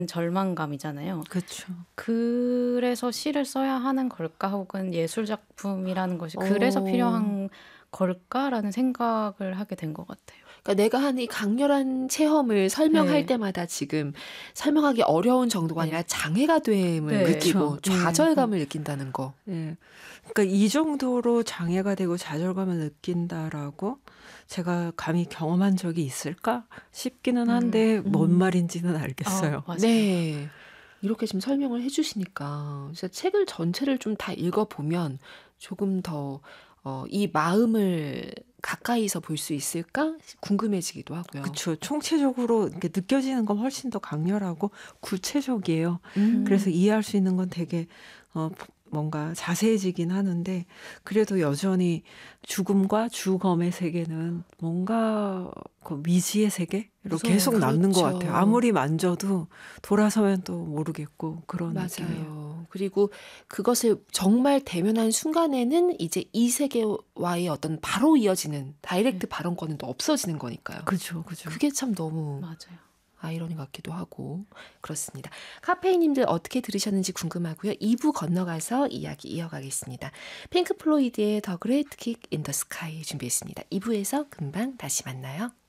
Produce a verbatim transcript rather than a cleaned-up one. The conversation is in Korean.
절망감이잖아요. 그쵸. 그래서 시를 써야 하는 걸까? 혹은 예술 작품이라는 것이 그래서 어. 필요한 걸까라는 생각을 하게 된 것 같아요. 그러니까 내가 한 이 강렬한 체험을 설명할 네. 때마다 지금 설명하기 어려운 정도가 아니라 네. 장애가 됨을 네. 느끼고 그쵸. 음. 좌절감을 느낀다는 거. 예. 그러니까 이 정도로 장애가 되고 좌절감을 느낀다라고 제가 감히 경험한 적이 있을까 싶기는 음. 한데 뭔 음. 말인지는 어 알겠어요. 맞아요. 네. 이렇게 지금 설명을 해 주시니까 진짜 책을 전체를 좀 다 읽어 보면 조금 더 어 '이 마음을 가까이서 볼 수 있을까?' 궁금해지기도 하고요. 그쵸. 총체적으로 이렇게 느껴지는 건 훨씬 더 강렬하고 구체적이에요. 음. 그래서 이해할 수 있는 건 되게 어 뭔가 자세해지긴 하는데 그래도 여전히 죽음과 주검의 세계는 뭔가 그 미지의 세계로 계속 무서워요. 남는 것 같아요. 그렇죠. 아무리 만져도 돌아서면 또 모르겠고 그런 느낌이에요. 맞아요. 그리고 그것을 정말 대면한 순간에는 이제 이 세계와의 어떤 바로 이어지는 다이렉트 네. 발언권은 또 없어지는 거니까요. 그죠, 그죠. 그게 참 너무 맞아요. 아이러니 같기도 하고 그렇습니다. 카페인님들 어떻게 들으셨는지 궁금하고요. 이 부 건너가서 이야기 이어가겠습니다. 핑크 플로이드의 The Great Kick in the Sky 준비했습니다. 이 부에서 금방 다시 만나요.